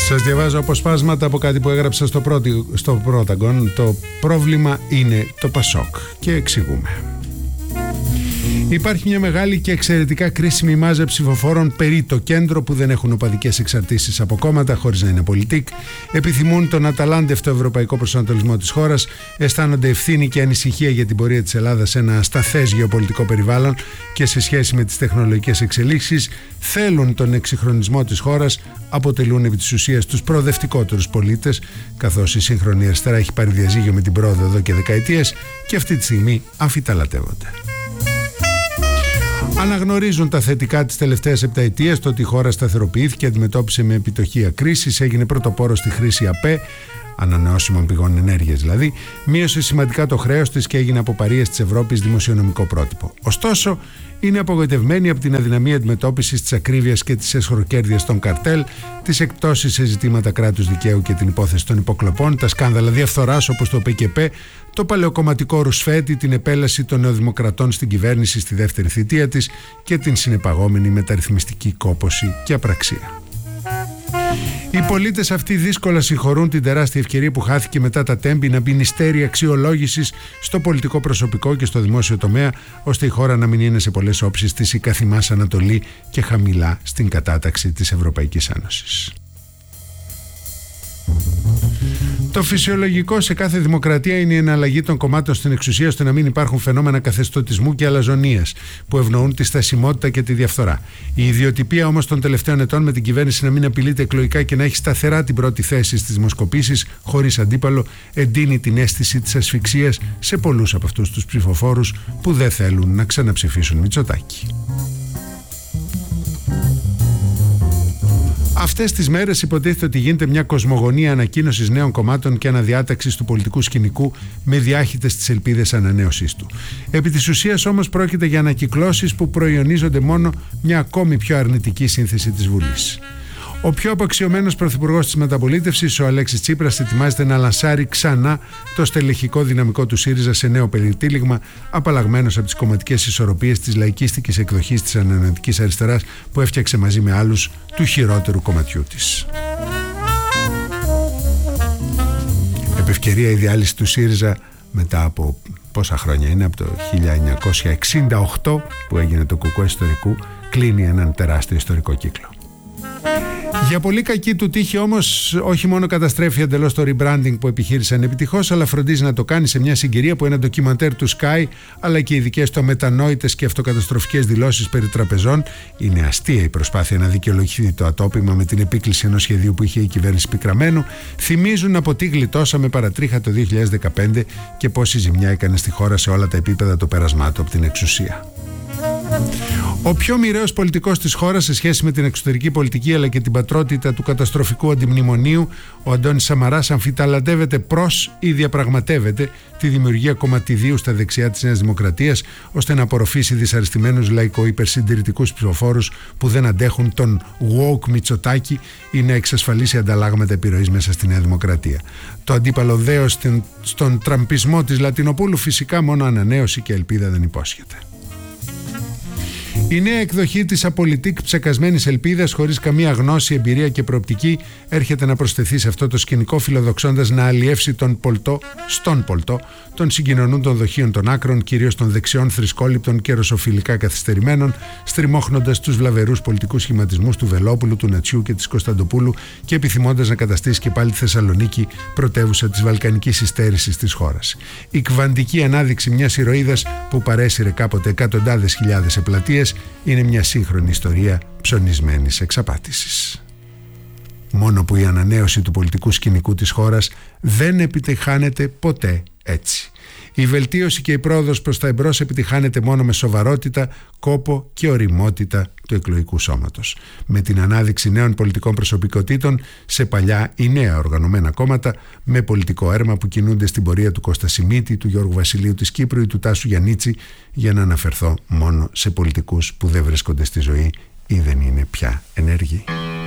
Σας διαβάζω αποσπάσματα από κάτι που έγραψα στο Πρόταγκον. Το πρόβλημα είναι το Πασόκ και εξηγούμε. Υπάρχει μια μεγάλη και εξαιρετικά κρίσιμη μάζα ψηφοφόρων περί το κέντρο που δεν έχουν οπαδικές εξαρτήσεις από κόμματα, χωρίς να είναι πολιτικ, επιθυμούν τον αταλάντευτο ευρωπαϊκό προσανατολισμό της χώρας, αισθάνονται ευθύνη και ανησυχία για την πορεία της Ελλάδας σε ένα ασταθές γεωπολιτικό περιβάλλον και σε σχέση με τις τεχνολογικές εξελίξεις, θέλουν τον εξυγχρονισμό της χώρας, αποτελούν επί της ουσίας τους προοδευτικότερους πολίτες, καθώς η σύγχρονη αριστερά έχει πάρει διαζύγιο με την πρόοδο εδώ και δεκαετίες και αυτή τη στιγμή αμφιταλατεύονται. Αναγνωρίζουν τα θετικά της τελευταίας επταετίας, το ότι η χώρα σταθεροποιήθηκε, αντιμετώπισε με επιτυχία κρίσεις, έγινε πρωτοπόρος στη χρήση ΑΠΕ, ανανεώσιμων πηγών ενέργειας δηλαδή, μείωσε σημαντικά το χρέος της και έγινε από παρείες της Ευρώπης δημοσιονομικό πρότυπο. Ωστόσο, είναι απογοητευμένοι από την αδυναμία αντιμετώπισης της ακρίβειας και της εσχροκέρδειας των καρτέλ, τις εκπτώσεις σε ζητήματα κράτους δικαίου και την υπόθεση των υποκλοπών, τα σκάνδαλα διαφθοράς όπως το ΠΚΠ, το παλαιοκομματικό ρουσφέτη, την επέλαση των νεοδημοκρατών στην κυβέρνηση στη δεύτερη θητεία της και την συνεπαγόμενη μεταρρυθμιστική κόπωση και απραξία. Οι πολίτες αυτοί δύσκολα συγχωρούν την τεράστια ευκαιρία που χάθηκε μετά τα τέμπη να μπει νηστέρια αξιολόγησης στο πολιτικό προσωπικό και στο δημόσιο τομέα, ώστε η χώρα να μην είναι σε πολλές όψεις της η καθημάς Ανατολή και χαμηλά στην κατάταξη της Ευρωπαϊκής Ένωσης. Το φυσιολογικό σε κάθε δημοκρατία είναι η εναλλαγή των κομμάτων στην εξουσία, ώστε να μην υπάρχουν φαινόμενα καθεστωτισμού και αλαζονίας που ευνοούν τη στασιμότητα και τη διαφθορά. Η ιδιοτυπία όμως των τελευταίων ετών με την κυβέρνηση να μην απειλείται εκλογικά και να έχει σταθερά την πρώτη θέση στις δημοσκοπήσεις χωρίς αντίπαλο, εντείνει την αίσθηση της ασφυξίας σε πολλούς από αυτούς τους ψηφοφόρους που δεν θέλουν να ξαναψηφίσουν Μητσοτάκη. Αυτές τις μέρες υποτίθεται ότι γίνεται μια κοσμογονία ανακοίνωσης νέων κομμάτων και αναδιάταξης του πολιτικού σκηνικού με διάχυτες τις ελπίδες ανανέωσής του. Επί της ουσίας όμως πρόκειται για ανακυκλώσεις που προϊονίζονται μόνο μια ακόμη πιο αρνητική σύνθεση της Βουλής. Ο πιο απαξιωμένος πρωθυπουργός της μεταπολίτευσης, ο Αλέξης Τσίπρας, ετοιμάζεται να λανσάρει ξανά το στελεχικό δυναμικό του ΣΥΡΙΖΑ σε νέο περιτύλιγμα, απαλλαγμένος από τις κομματικές ισορροπίες της λαϊκίστικης εκδοχής της ανανεωτικής αριστεράς που έφτιαξε μαζί με άλλους του χειρότερου κομματιού της. Επ' ευκαιρία η διάλυση του ΣΥΡΙΖΑ μετά από πόσα χρόνια είναι, από το 1968 που έγινε το κουκουέ ιστορικού, κλείνει έναν τεράστιο ιστορικό κύκλο. Για πολύ κακή του τύχη όμως, όχι μόνο καταστρέφει εντελώς το rebranding που επιχείρησαν επιτυχώς, αλλά φροντίζει να το κάνει σε μια συγκυρία που ένα ντοκιμαντέρ του Sky, αλλά και οι δικές του αμετανόητες και αυτοκαταστροφικές δηλώσεις περί τραπεζών, είναι αστεία η προσπάθεια να δικαιολογηθεί το ατόπιμα με την επίκληση ενός σχεδίου που είχε η κυβέρνηση Πικραμένου, θυμίζουν από τι γλιτώσαμε παρατρίχα το 2015 και πόση ζημιά έκανε στη χώρα σε όλα τα επίπεδα το πέρασμά του από την εξουσία. Ο πιο μοιραίος πολιτικός της χώρας σε σχέση με την εξωτερική πολιτική αλλά και την πατρότητα του καταστροφικού αντιμνημονίου, ο Αντώνης Σαμαράς, αμφιταλαντεύεται προς ή διαπραγματεύεται τη δημιουργία κομματιδίου στα δεξιά της Νέας Δημοκρατίας, ώστε να απορροφήσει δυσαρεστημένους λαϊκο-υπερσυντηρητικούς ψηφοφόρους που δεν αντέχουν τον woke Μητσοτάκη ή να εξασφαλίσει ανταλλάγματα επιρροής μέσα στη Νέα Δημοκρατία. Το αντίπαλο δέος στον τραμπισμό της Λατινοπούλου φυσικά μόνο ανανέωση και ελπίδα δεν υπόσχεται. Η νέα εκδοχή της απολυτικ ψεκασμένης ελπίδας, χωρίς καμία γνώση, εμπειρία και προοπτική, έρχεται να προσθεθεί σε αυτό το σκηνικό, φιλοδοξώντας να αλλιεύσει τον πολτό στον πολτό των συγκοινωνούν των δοχείων των άκρων, κυρίως των δεξιών, θρησκόληπτων και ρωσοφιλικά καθυστερημένων, στριμώχνοντας τους βλαβερούς πολιτικούς σχηματισμούς του Βελόπουλου, του Νατσιού και της Κωνσταντοπούλου και επιθυμώντας να καταστήσει και πάλι τη Θεσσαλονίκη πρωτεύουσα της βαλκανικής υστέρησης της χώρας. Η κβαντική ανάδειξη μιας ηρωίδας που παρέσυρε κάποτε εκατοντάδες χιλιάδες επλατείες είναι μια σύγχρονη ιστορία ψωνισμένης εξαπάτησης. Μόνο που η ανανέωση του πολιτικού σκηνικού της χώρας δεν επιτυχάνεται ποτέ έτσι. Η βελτίωση και η πρόοδος προς τα εμπρός επιτυχάνεται μόνο με σοβαρότητα, κόπο και ωριμότητα του εκλογικού σώματος. Με την ανάδειξη νέων πολιτικών προσωπικότητων σε παλιά ή νέα οργανωμένα κόμματα με πολιτικό έρμα που κινούνται στην πορεία του Κώστα Σιμίτη, του Γιώργου Βασιλείου της Κύπρου ή του Τάσου Γιαννίτση, για να αναφερθώ μόνο σε πολιτικούς που δεν βρίσκονται στη ζωή ή δεν είναι πια ενεργοί.